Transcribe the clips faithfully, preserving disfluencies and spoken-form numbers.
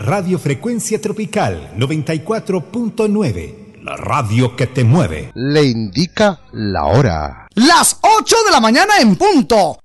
Radio Frecuencia Tropical noventa y cuatro punto nueve, la radio que te mueve. Le indica la hora. Las ocho de la mañana en punto.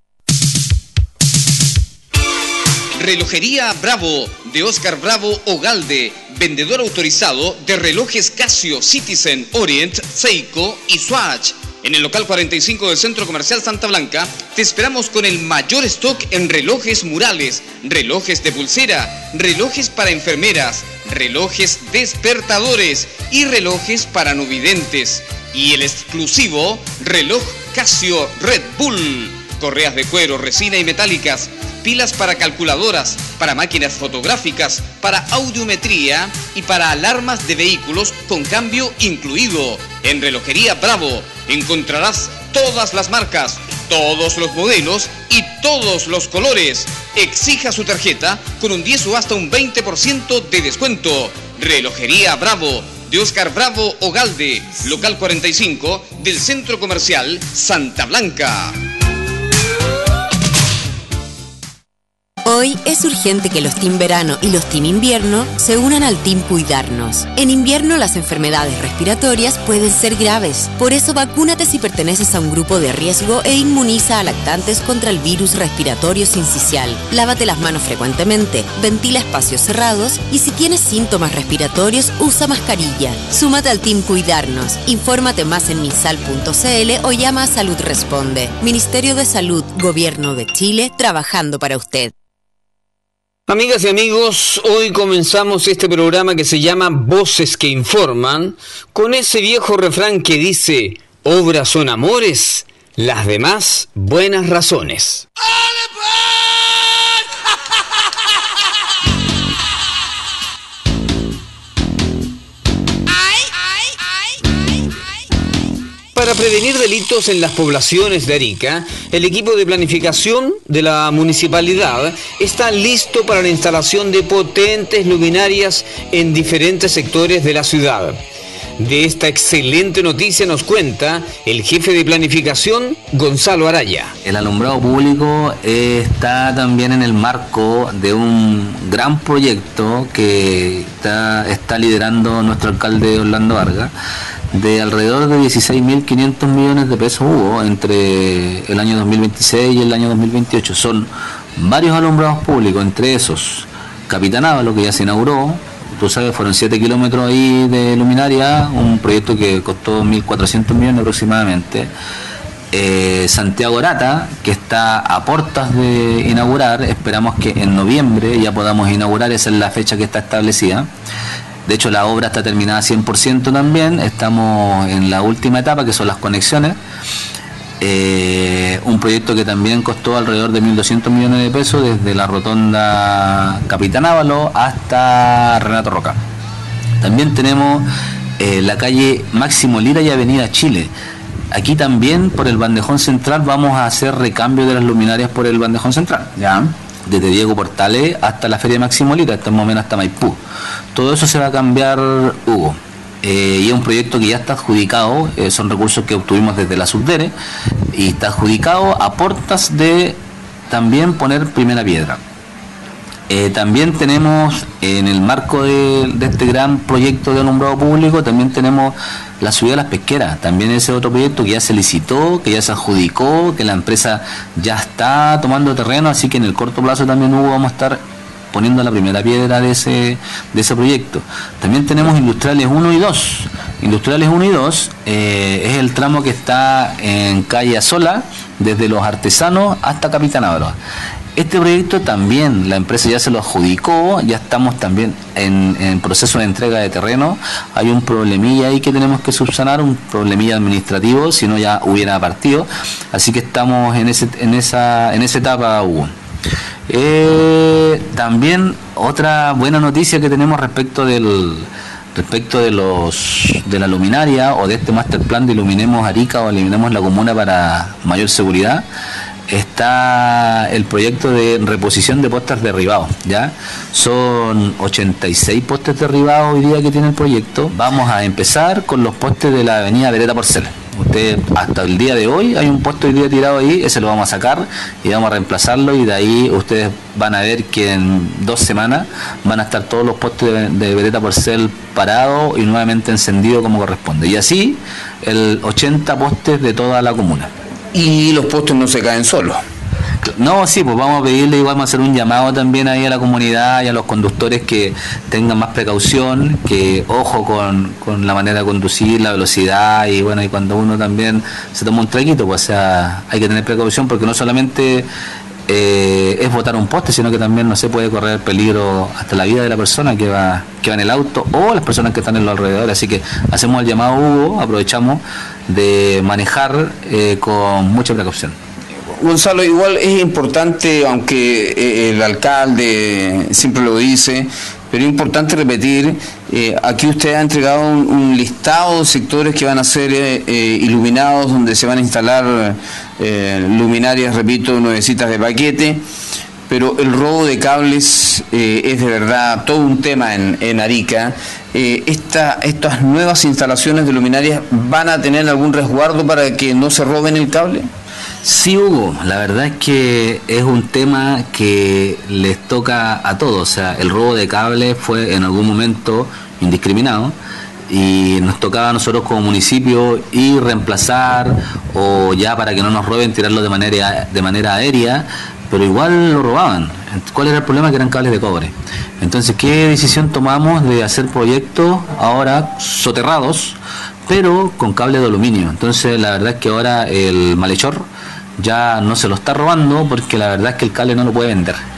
Relojería Bravo, de Oscar Bravo Ogalde, vendedor autorizado de relojes Casio, Citizen, Orient, Seiko y Swatch. En el local cuarenta y cinco del Centro Comercial Santa Blanca, te esperamos con el mayor stock en relojes murales, relojes de pulsera, relojes para enfermeras, relojes despertadores y relojes para no videntes. Y el exclusivo reloj Casio Red Bull. Correas de cuero, resina y metálicas, pilas para calculadoras, para máquinas fotográficas, para audiometría y para alarmas de vehículos con cambio incluido. En Relojería Bravo encontrarás todas las marcas, todos los modelos y todos los colores. Exija su tarjeta con un diez o hasta un veinte por ciento de descuento. Relojería Bravo, de Oscar Bravo Ogalde, local cuarenta y cinco del Centro Comercial Santa Blanca. Hoy es urgente que los Team Verano y los Team Invierno se unan al Team Cuidarnos. En invierno las enfermedades respiratorias pueden ser graves. Por eso vacúnate si perteneces a un grupo de riesgo e inmuniza a lactantes contra el virus respiratorio sincicial. Lávate las manos frecuentemente, ventila espacios cerrados y si tienes síntomas respiratorios usa mascarilla. Súmate al Team Cuidarnos. Infórmate más en minsal punto c l o llama a Salud Responde. Ministerio de Salud, Gobierno de Chile, trabajando para usted. Amigas y amigos, hoy comenzamos este programa que se llama Voces que Informan, con ese viejo refrán que dice, obras son amores, las demás buenas razones. Para prevenir delitos en las poblaciones de Arica, el equipo de planificación de la municipalidad está listo para la instalación de potentes luminarias en diferentes sectores de la ciudad. De esta excelente noticia nos cuenta el jefe de planificación, Gonzalo Araya. El alumbrado público está también en el marco de un gran proyecto que está, está liderando nuestro alcalde Orlando Vargas, de alrededor de dieciséis mil quinientos millones de pesos hubo entre el año dos mil veintiséis y el año dos mil veintiocho. Son varios alumbrados públicos, entre esos Capitán Ávalo, que ya se inauguró, tú sabes, fueron siete kilómetros ahí de luminaria, un proyecto que costó mil cuatrocientos millones aproximadamente. Eh, Santiago Arata, que está a puertas de inaugurar, esperamos que en noviembre ya podamos inaugurar, esa es la fecha que está establecida. De hecho, la obra está terminada cien por ciento también, estamos en la última etapa, que son las conexiones. Eh, un proyecto que también costó alrededor de mil doscientos millones de pesos, desde la rotonda Capitán Ávalo hasta Renato Roca. También tenemos eh, la calle Máximo Lira y Avenida Chile. Aquí también, por el bandejón central, vamos a hacer recambio de las luminarias por el bandejón central, ¿ya? Desde Diego Portales hasta la Feria Máximo Lira, hasta el momento hasta Maipú. Todo eso se va a cambiar, Hugo. Eh, y es un proyecto que ya está adjudicado, eh, son recursos que obtuvimos desde la Subdere, y está adjudicado a puertas de también poner primera piedra. Eh, también tenemos, en el marco de, de este gran proyecto de alumbrado público, también tenemos la subida a las pesqueras, también ese otro proyecto que ya se licitó, que ya se adjudicó, que la empresa ya está tomando terreno, así que en el corto plazo también Hugo, vamos a estar poniendo la primera piedra de ese de ese proyecto. También tenemos Industriales uno y dos. Industriales uno y dos eh, es el tramo que está en calle Azola, desde Los Artesanos hasta Capitán Ávalo. Este proyecto también la empresa ya se lo adjudicó, ya estamos también en, en proceso de entrega de terreno. Hay un problemilla ahí que tenemos que subsanar, un problemilla administrativo, si no ya hubiera partido. Así que estamos en ese en esa en esa etapa, Hugo. Eh, también otra buena noticia que tenemos respecto del respecto de los de la luminaria o de este master plan de Iluminemos Arica o Iluminemos la comuna para mayor seguridad, está el proyecto de reposición de postes derribados, ¿ya? Son ochenta y seis postes derribados hoy día que tiene el proyecto. Vamos a empezar con los postes de la avenida Vereda Porcel, Usted, hasta el día de hoy, hay un poste hoy día tirado ahí, ese lo vamos a sacar y vamos a reemplazarlo, y de ahí ustedes van a ver que en dos semanas van a estar todos los postes de, de Vereda Porcel parados y nuevamente encendidos como corresponde. Y así, el ochenta postes de toda la comuna. Y los postes no se caen solos. No, sí, pues vamos a pedirle, igual vamos a hacer un llamado también ahí a la comunidad y a los conductores que tengan más precaución, que ojo con, con la manera de conducir, la velocidad, y bueno, y cuando uno también se toma un traguito, pues o sea, hay que tener precaución, porque no solamente eh, es botar un poste, sino que también no se puede correr peligro hasta la vida de la persona que va, que va en el auto, o las personas que están en los alrededores. Así que hacemos el llamado, Hugo, aprovechamos de manejar eh, con mucha precaución. Gonzalo, igual es importante, aunque eh, el alcalde siempre lo dice, pero es importante repetir, eh, aquí usted ha entregado un, un listado de sectores que van a ser eh, eh, iluminados, donde se van a instalar eh, luminarias, repito, nuevecitas de paquete, pero el robo de cables eh, es de verdad todo un tema en, en Arica. Eh, esta, ¿Estas nuevas instalaciones de luminarias van a tener algún resguardo para que no se roben el cable? Sí, Hugo, la verdad es que es un tema que les toca a todos. O sea, el robo de cable fue en algún momento indiscriminado y nos tocaba a nosotros como municipio ir, reemplazar, o ya para que no nos roben, tirarlo de manera, de manera aérea, pero igual lo robaban. ¿Cuál era el problema? Que eran cables de cobre. Entonces, ¿qué decisión tomamos de hacer proyectos ahora soterrados, pero con cable de aluminio? Entonces, la verdad es que ahora el malhechor ya no se lo está robando, porque la verdad es que el cable no lo puede vender.